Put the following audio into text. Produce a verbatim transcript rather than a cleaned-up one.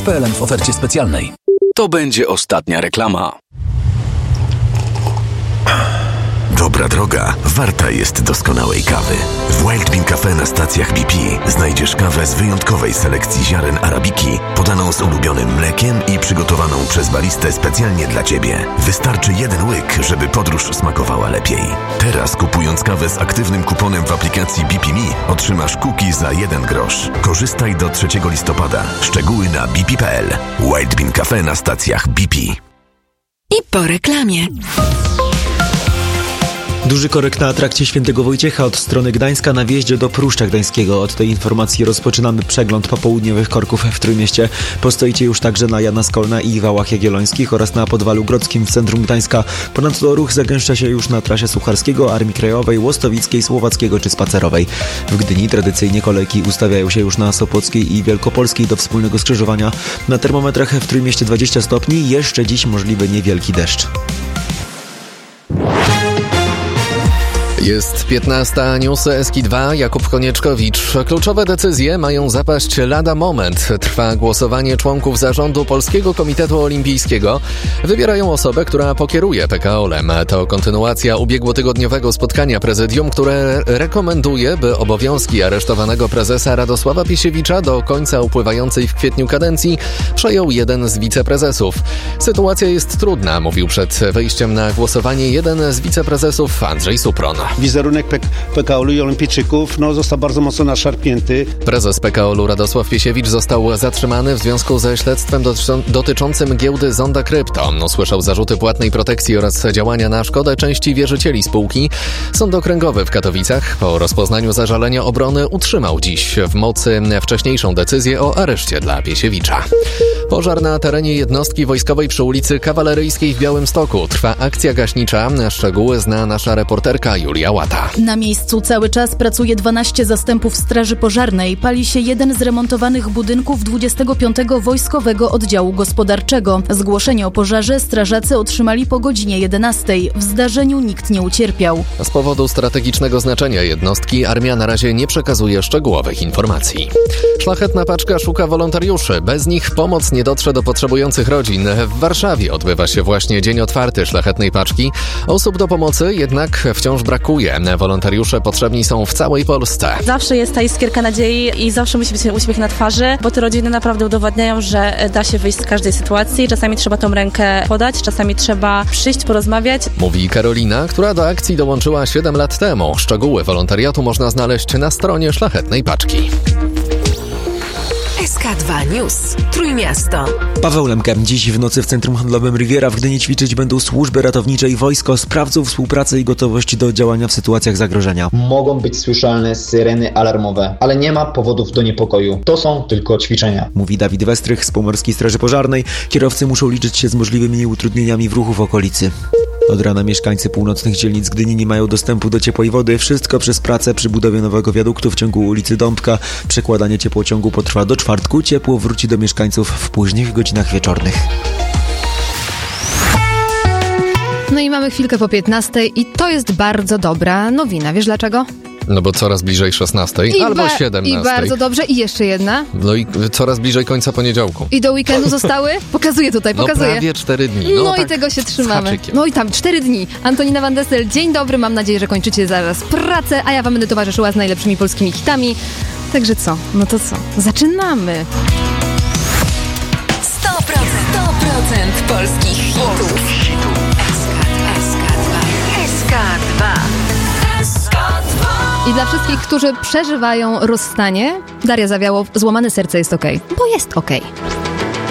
P L M w ofercie specjalnej. To będzie ostatnia reklama. Dobra droga warta jest doskonałej kawy. W Wild Bean Cafe na stacjach B P znajdziesz kawę z wyjątkowej selekcji ziaren arabiki, podaną z ulubionym mlekiem i przygotowaną przez baristę specjalnie dla Ciebie. Wystarczy jeden łyk, żeby podróż smakowała lepiej. Teraz kupując kawę z aktywnym kuponem w aplikacji B P Me otrzymasz cookie za jeden grosz. Korzystaj do trzeciego listopada. Szczegóły na b p kropka p l. Wild Bean Cafe na stacjach B P. I po reklamie. Duży korek na trakcie Świętego Wojciecha od strony Gdańska na wjeździe do Pruszcza Gdańskiego. Od tej informacji rozpoczynamy przegląd popołudniowych korków w Trójmieście. Postoicie już także na Jana Skolna i Wałach Jagiellońskich oraz na Podwalu Grodzkim w centrum Gdańska. Ponadto ruch zagęszcza się już na trasie Sucharskiego, Armii Krajowej, Łostowickiej, Słowackiego czy Spacerowej. W Gdyni tradycyjnie kolejki ustawiają się już na Sopockiej i Wielkopolskiej do wspólnego skrzyżowania. Na termometrach w Trójmieście dwadzieścia stopni, jeszcze dziś możliwy niewielki deszcz. Jest piętnasta, newsy S K dwa, Jakub Konieczkowicz. Kluczowe decyzje mają zapaść lada moment. Trwa głosowanie członków zarządu Polskiego Komitetu Olimpijskiego. Wybierają osobę, która pokieruje P K O L-em. To kontynuacja ubiegłotygodniowego spotkania prezydium, które rekomenduje, by obowiązki aresztowanego prezesa Radosława Piesiewicza do końca upływającej w kwietniu kadencji przejął jeden z wiceprezesów. Sytuacja jest trudna, mówił przed wejściem na głosowanie jeden z wiceprezesów, Andrzej Supron. Wizerunek P K O L-u i olimpijczyków no, został bardzo mocno naszarpnięty. Prezes P K O L-u Radosław Piesiewicz został zatrzymany w związku ze śledztwem dotyczącym giełdy Zonda Krypto. Usłyszał zarzuty płatnej protekcji oraz działania na szkodę części wierzycieli spółki. Sąd Okręgowy w Katowicach po rozpoznaniu zażalenia obrony utrzymał dziś w mocy wcześniejszą decyzję o areszcie dla Piesiewicza. Pożar na terenie jednostki wojskowej przy ulicy Kawaleryjskiej w Białymstoku. Trwa akcja gaśnicza. Szczegóły zna nasza reporterka Julia Łata. Na miejscu cały czas pracuje dwanaście zastępów Straży Pożarnej. Pali się jeden z remontowanych budynków dwudziestego piątego Wojskowego Oddziału Gospodarczego. Zgłoszenie o pożarze strażacy otrzymali po godzinie jedenastej. W zdarzeniu nikt nie ucierpiał. Z powodu strategicznego znaczenia jednostki armia na razie nie przekazuje szczegółowych informacji. Szlachetna paczka szuka wolontariuszy. Bez nich pomoc nie dotrze do potrzebujących rodzin. W Warszawie odbywa się właśnie dzień otwarty Szlachetnej Paczki. Osób do pomocy jednak wciąż brakuje. Wolontariusze potrzebni są w całej Polsce. Zawsze jest ta iskierka nadziei i zawsze musi być uśmiech na twarzy, bo te rodziny naprawdę udowadniają, że da się wyjść z każdej sytuacji. Czasami trzeba tą rękę podać, czasami trzeba przyjść, porozmawiać. Mówi Karolina, która do akcji dołączyła siedem lat temu. Szczegóły wolontariatu można znaleźć na stronie Szlachetnej Paczki. S K dwa News. Trójmiasto. Paweł Lemke. Dziś w nocy w Centrum Handlowym Riviera w Gdyni ćwiczyć będą służby ratownicze i wojsko. Sprawdzą współpracę i gotowość do działania w sytuacjach zagrożenia. Mogą być słyszalne syreny alarmowe, ale nie ma powodów do niepokoju. To są tylko ćwiczenia. Mówi Dawid Westrych z Pomorskiej Straży Pożarnej. Kierowcy muszą liczyć się z możliwymi utrudnieniami w ruchu w okolicy. Od rana mieszkańcy północnych dzielnic Gdyni nie mają dostępu do ciepłej wody. Wszystko przez pracę przy budowie nowego wiaduktu w ciągu ulicy Dąbka. Przekładanie ciepłociągu potrwa do czwartku. Ciepło wróci do mieszkańców w późnych godzinach wieczornych. No i mamy chwilkę po piętnastej i to jest bardzo dobra nowina. Wiesz dlaczego? No bo coraz bliżej szesnastej I albo ba- siedemnastej. I bardzo dobrze. I jeszcze jedna. No i coraz bliżej końca poniedziałku. I do weekendu zostały? Pokazuję tutaj, pokazuję. No prawie cztery dni. No, No, no tak i tego się trzymamy. haczykiem. No i tam cztery dni. Antonina Van Dessel, dzień dobry. Mam nadzieję, że kończycie zaraz pracę, a ja wam będę towarzyszyła z najlepszymi polskimi hitami. Także co? No to co? Zaczynamy. sto procent, sto procent polskich hitów. S K dwa. S K dwa. S K dwa. I dla wszystkich, którzy przeżywają rozstanie, Daria Zawiałow, złamane serce jest okej. Bo jest okej.